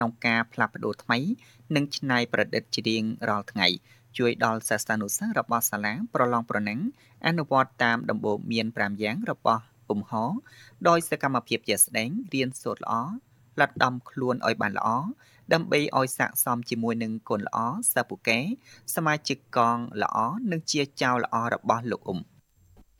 ក្នុងការផ្លាស់ប្ដូរថ្មីនិងច្នៃប្រឌិតជារៀងរាល់ថ្ងៃជួយដល់សិស្សានុសិស្សរបស់សាលាប្រឡងប្រណាំងអនុវត្តតាមដំបូន្មាន5យ៉ាងរបស់ពុំហរដោយសកម្មភាពជាក់ស្ដែងរៀនសូត្រល្អផ្លាត់ដំខ្លួនឲ្យបានល្អដើម្បីឲ្យស័ក្តិសមជាមួយនឹងគុណល្អសិស្សពូកែសមាជិកកងល្អនិងជាចៅល្អរបស់លោកអ៊ុំ